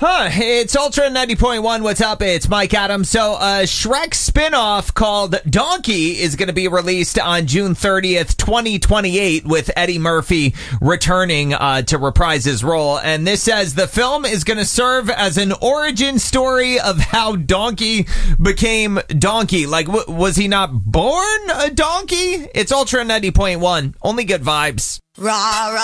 It's Ultra 90.1. What's up? It's Mike Adams. So, Shrek spinoff called Donkey is going to be released on June 30th, 2028, with Eddie Murphy returning to reprise his role. And this says the film is going to serve as an origin story of how Donkey became Donkey. Like, was he not born a donkey? It's Ultra 90.1. Only good vibes. Rah, rah.